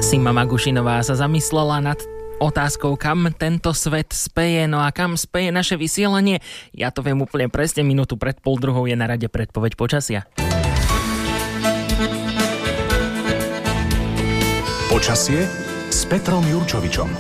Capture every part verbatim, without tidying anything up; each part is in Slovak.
Sima Magušinová sa zamyslela nad otázkou, kam tento svet speje, no a kam speje naše vysielanie. Ja to viem úplne presne, minútu pred pol druhou je na rade predpoveď počasia. Počasie s Petrom Jurčovičom.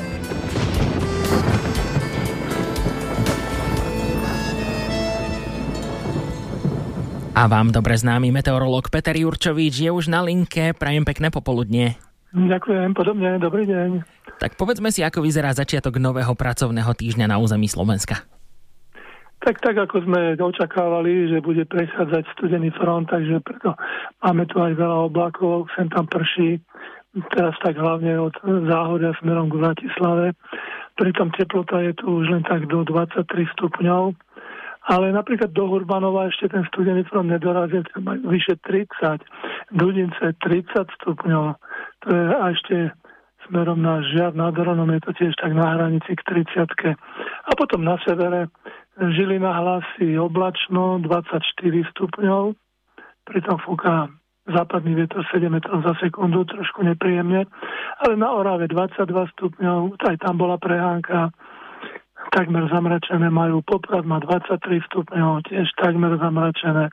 A vám dobre známy meteorológ Peter Jurčovič je už na linke. Prajem pekné popoludnie. Ďakujem, podobne, dobrý deň. Tak povedzme si, ako vyzerá začiatok nového pracovného týždňa na území Slovenska. Tak, tak ako sme očakávali, že bude prechádzať studený front, takže preto máme tu aj veľa oblákov, sem tam prší, teraz tak hlavne od Záhoria smerom k Bratislave. Pritom teplota je tu už len tak do dvadsaťtri stupňov, ale napríklad do Hurbanova ešte ten studený front nedorazil, vyše tridsať, Dudince tridsať stupňov. To je a ešte smerom na Žiar nad Hronom je to tiež tak na hranici k tridsiatke. A potom na severe Žilina hlási oblačno dvadsaťštyri stupňov, pritom fúka západný vietor sedem metrov za sekundu, trošku nepríjemne, ale na Orave dvadsaťdva stupňov, aj tam bola prehánka, takmer zamračené majú, Poprad má dvadsaťtri stupňov, tiež takmer zamračené,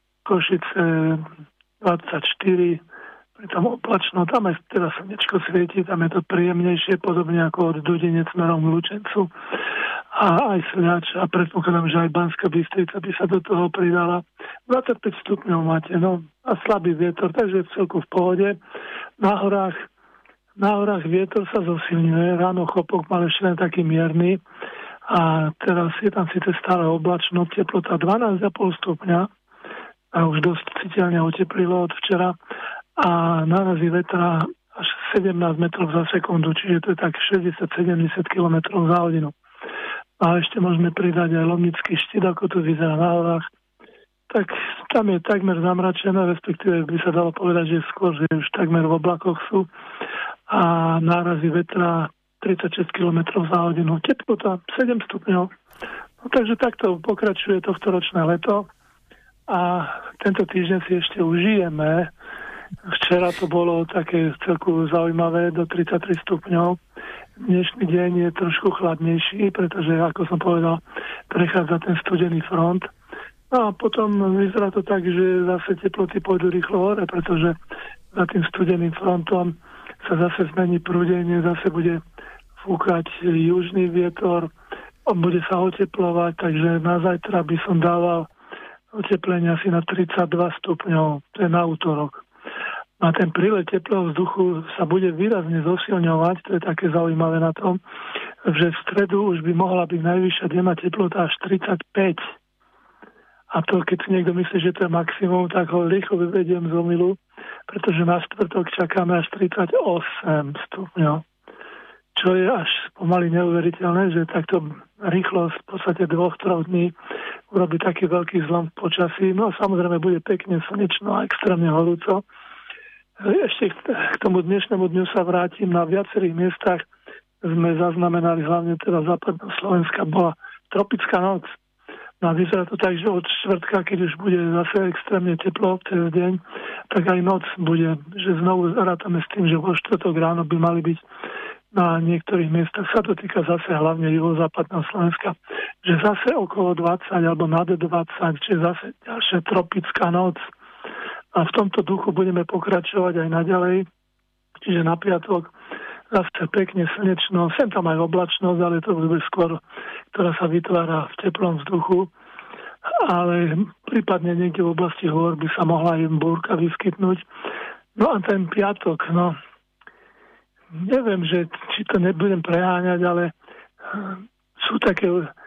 Košice dvadsaťštyri, tam oblačno, tam aj teraz slnečko svieti, tam je to príjemnejšie, podobne ako od Dudinec smerom k Lučencu a aj Sľač a predpokladám, že aj Banská Bystrica by sa do toho pridala. dvadsaťpäť stupňov máte, no a slabý vietor, takže v celku v pohode. Na horách, na horách vietor sa zosilňuje, ráno chopok mal ešte len taký mierny a teraz je tam síce stále oblačno, teplota dvanásť celá päť stupňa a už dosť citeľne oteplilo od včera a nárazy vetra až sedemnásť metrov za sekundu, čiže to je tak šesťdesiat sedemdesiat kilometrov za hodinu. A ešte môžeme pridať aj Lomnický štít, ako to vyzerá na horách. Tak tam je takmer zamračené, respektíve by sa dalo povedať, že skôr, že už takmer v oblakoch sú a nárazy vetra tridsaťšesť kilometrov za hodinu. Teplota sedem stupňov. No, takže takto pokračuje tohtoročné leto a tento týždeň si ešte užijeme. Včera to bolo také celku zaujímavé do tridsaťtri stupňov. Dnešný deň je trošku chladnejší, pretože, ako som povedal, prechádza ten studený front. No a potom vyzerá to tak, že zase teploty pôjdu rýchlo hore, pretože za tým studeným frontom sa zase zmení prúdenie, zase bude fúkať južný vietor, on bude sa oteplovať, takže na zajtra by som dával oteplenie asi na tridsaťdva stupňov, to je na útorok. A ten prílet teplého vzduchu sa bude výrazne zosilňovať, to je také zaujímavé na tom, že v stredu už by mohla byť najvyššia denná teplota až tridsaťpäť. A to, keď si niekto myslí, že to je maximum, tak ho rýchlo vyvediem z omylu, pretože na štvrtok čakáme až tridsaťosem stupňov. Čo je až pomaly neuveriteľné, že takto rýchlo v podstate dvoch, troch dní urobí taký veľký zlom v počasí. No a samozrejme bude pekne slnečno a extrémne horúco. Ešte k tomu dnešnému dňu sa vrátim. Na viacerých miestach sme zaznamenali, hlavne teda západného Slovenska, bola tropická noc. No a vyzerá to tak, že od štvrtka, keď už bude zase extrémne teplo cez deň, tak aj noc bude, že znovu rátame s tým, že vo štvrtok ráno by mali byť na niektorých miestach, sa to týka zase hlavne juhozápadného Slovenska, že zase okolo dvadsať alebo nad dvadsať, čiže zase ďalšia tropická noc. A v tomto duchu budeme pokračovať aj naďalej. Čiže na piatok zase pekne slnečno, sem tam aj oblačnosť, ale to bude skôr, ktorá sa vytvára v teplom vzduchu. Ale prípadne niekde v oblasti hôr by sa mohla aj búrka vyskytnúť. No a ten piatok, no neviem, že, či to nebudem preháňať, ale sú také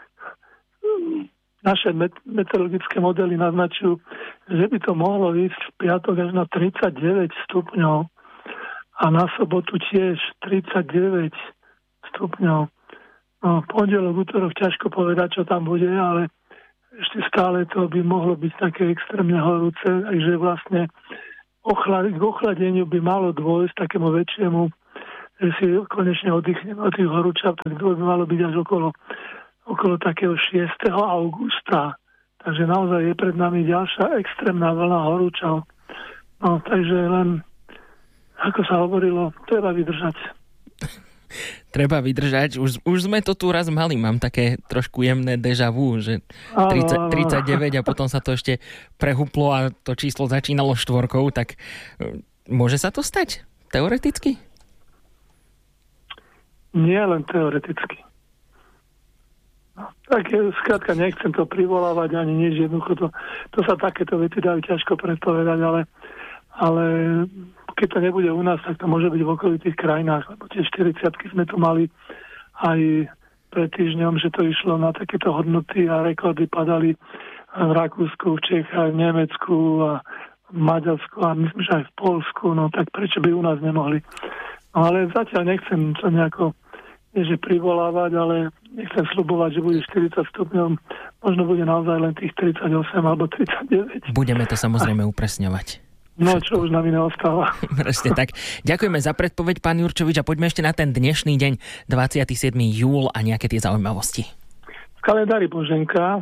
naše meteorologické modely naznačujú, že by to mohlo ísť v piatok až na tridsaťdeväť stupňov a na sobotu tiež tridsaťdeväť stupňov. No, pondelok, útorok ťažko povedať, čo tam bude, ale ešte stále to by mohlo byť také extrémne horúce, takže vlastne ochlad, k ochladeniu by malo dôjsť takému väčšiemu, že si konečne oddychneme od tých horúčav, tak to by malo byť až okolo okolo takého šiesteho augusta. Takže naozaj je pred nami ďalšia extrémna vlna horúčav. No, takže len ako sa hovorilo, treba vydržať. Treba vydržať. Už, už sme to tu raz mali. Mám také trošku jemné déjà vu, že tridsať, tridsaťdeväť a potom sa to ešte prehuplo a to číslo začínalo štvorkou, tak môže sa to stať? Teoreticky? Nie len teoreticky. No, tak skrátka nechcem to privolávať ani nič, jednoducho to, to sa takéto veci dajú ťažko predpovedať, ale, ale keď to nebude u nás, tak to môže byť v okolitých krajinách, lebo tie štyridsiatky sme tu mali aj pred týždňom, že to išlo na takéto hodnoty a rekordy padali v Rakúsku, v Čechách, v Nemecku a v Maďarsku a myslím, že aj v Poľsku, no tak prečo by u nás nemohli. No ale zatiaľ nechcem to nejako nie že privolávať, ale nechcem sľubovať, že bude štyridsať stupňov, možno bude naozaj len tých tridsaťosem alebo tridsaťdeväť. Budeme to samozrejme upresňovať. No, čo už nám iné ostáva. Presne tak. Ďakujeme za predpoveď, pán Jurčovič, a poďme ešte na ten dnešný deň, dvadsiateho siedmeho júla a nejaké tie zaujímavosti. V kalendári Boženka,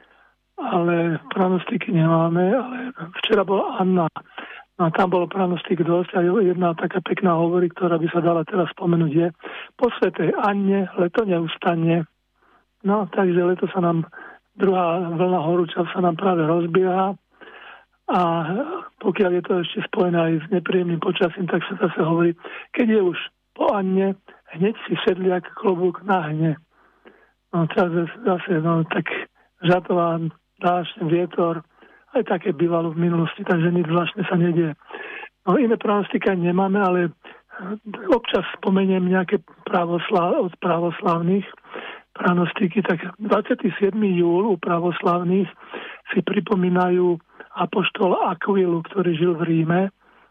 ale pranostiky nemáme, ale včera bola Anna. No, tam bolo pranostik dosť a jedna taká pekná hovorí, ktorá by sa dala teraz spomenúť je: po svätej Anne leto neustane. No, takže leto sa nám, druhá vlna horúčav sa nám práve rozbieha. A pokiaľ je to ešte spojené aj s nepríjemným počasím, tak sa zase hovorí, keď je už po Anne, hneď si sedliak klobúk nahne. No teraz zase, no tak žatová, dážď, vietor, aj také bývalo v minulosti, takže nič zvláštne sa nedieje. No iné pranostiky nemáme, ale občas spomeniem nejaké pravoslav, od pravoslávnych pranostiky, tak dvadsiateho siedmeho júla u pravoslavných si pripomínajú apoštola Aquilu, ktorý žil v Ríme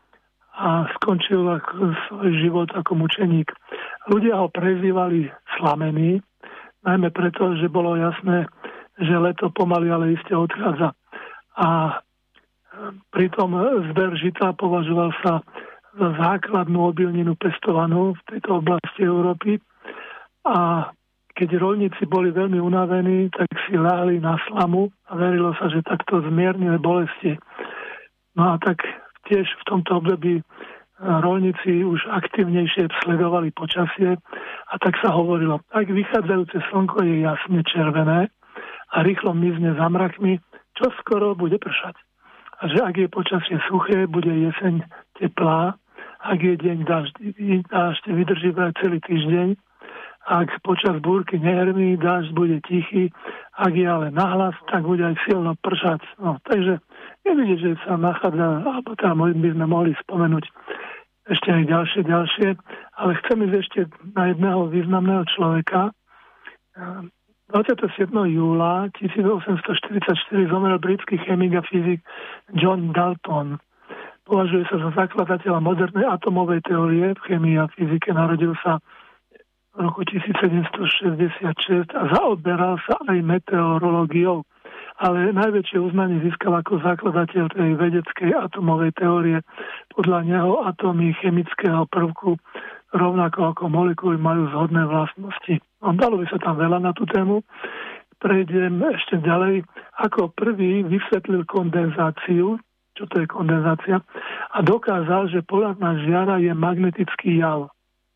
a skončil ako svoj život ako mučeník. Ľudia ho prezývali Slamený, najmä preto, že bolo jasné, že leto pomaly, ale iste odchádza. A pritom zber žita považoval sa za základnú obilninu pestovanú v tejto oblasti Európy a keď roľníci boli veľmi unavení, tak si ľahli na slamu a verilo sa, že takto zmiernili bolesti. No a tak tiež v tomto období roľníci už aktívnejšie sledovali počasie a tak sa hovorilo, ak vychádzajúce slnko je jasne červené a rýchlo mizne za mrakmi, čo skoro bude pršať. A že ak je počasie suché, bude jeseň teplá, ak je deň dážď vydrží celý týždeň, ak počas búrky nehrmí, dážď bude tichý, ak je ale nahlas, tak bude aj silno pršať. No, takže je vidieť, že sa nachádza, alebo tam by sme mohli spomenúť ešte aj ďalšie, ďalšie, ale chcem ísť ešte na jedného významného človeka. dvadsiateho siedmeho júla tisícosemstoštyridsaťštyri zomrel britský chemik a fyzik John Dalton. Považuje sa za zakladateľa modernej atomovej teórie v chémii a fyzike. Narodil sa v roku tisícsedemstošesťdesiatšesť a zaoberal sa aj meteorológiou. Ale najväčšie uznanie získal ako zakladateľ tej vedeckej atomovej teórie. Podľa neho atómy chemického prvku rovnako ako molekuly majú zhodné vlastnosti. No, dalo by sa tam veľa na tú tému. Prejdem ešte ďalej. Ako prvý vysvetlil kondenzáciu, čo to je kondenzácia, a dokázal, že polárna žiara je magnetický jav.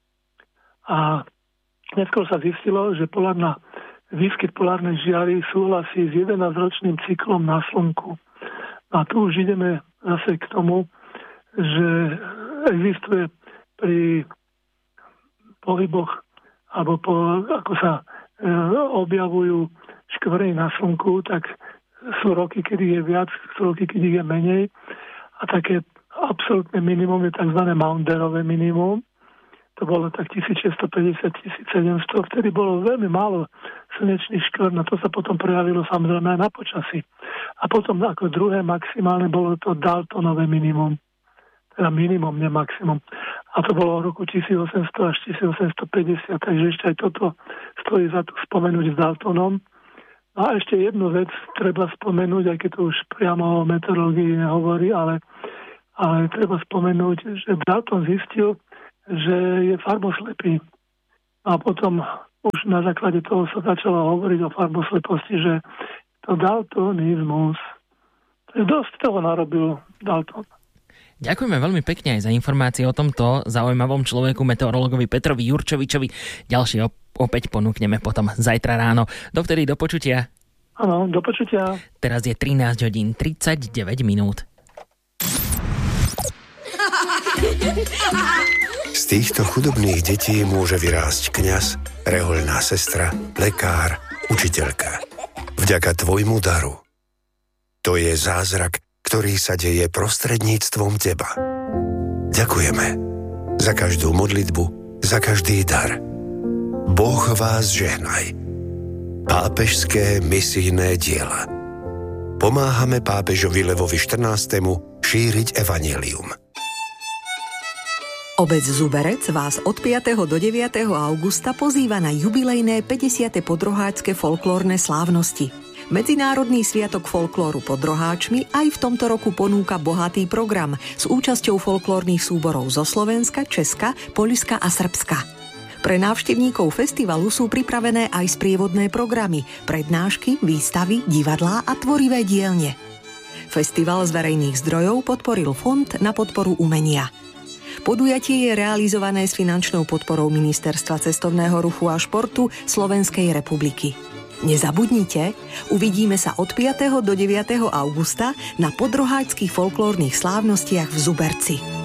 A neskôr sa zistilo, že polárna, výskyt polárnej žiary súhlasí s jedenásťročným cyklom na Slnku. A tu už ideme zase k tomu, že existuje pri pohyboch, alebo po, ako sa e, objavujú škvrny na Slnku, tak sú roky, kedy je viac, sú roky, kedy je menej. A také absolútne minimum je tzv. Maunderové minimum. To bolo tak tisícšesťstopäťdesiat až tisícsedemsto. Vtedy bolo veľmi málo slnečných škvrn a to sa potom prejavilo samozrejme aj na počasí. A potom ako druhé maximálne bolo to Daltonové minimum. Teda minimum, ne maximum. A to bolo v roku tisícosemsto až tisícosemstopäťdesiat. Takže ešte aj toto stojí za to spomenúť s Daltonom. A ešte jednu vec treba spomenúť, aj keď to už priamo o meteorológii nehovorí, ale, ale treba spomenúť, že Dalton zistil, že je farboslepý. A potom už na základe toho sa začalo hovoriť o farbosleposti, že to daltonizmus. To je dosť toho narobil Dalton. Ďakujeme veľmi pekne aj za informácie o tomto zaujímavom človeku, meteorologovi Petrovi Jurčovičovi. Ďalšie opäť ponúkneme potom zajtra ráno. Dovtedy do počutia. Áno, do počutia. Teraz je trinásť hodín tridsaťdeväť minút. Z týchto chudobných detí môže vyrásť kňaz, rehoľná sestra, lekár, učiteľka. Vďaka tvojmu daru. To je zázrak, ktorý sa deje prostredníctvom teba. Ďakujeme za každú modlitbu, za každý dar. Boh vás žehnaj. Pápežské misijné diela. Pomáhame pápežovi Levovi štrnástemu šíriť evanjelium. Obec Zuberec vás od piateho do deviateho augusta pozýva na jubilejné päťdesiate podroháčske folklórne slávnosti. Medzinárodný sviatok folklóru pod Roháčmi aj v tomto roku ponúka bohatý program s účasťou folklórnych súborov zo Slovenska, Česka, Poľska a Srbska. Pre návštevníkov festivalu sú pripravené aj sprievodné programy, prednášky, výstavy, divadlá a tvorivé dielne. Festival z verejných zdrojov podporil Fond na podporu umenia. Podujatie je realizované s finančnou podporou Ministerstva cestovného ruchu a športu Slovenskej republiky. Nezabudnite, uvidíme sa od piateho do deviateho augusta na podroháčskych folklórnych slávnostiach v Zuberci.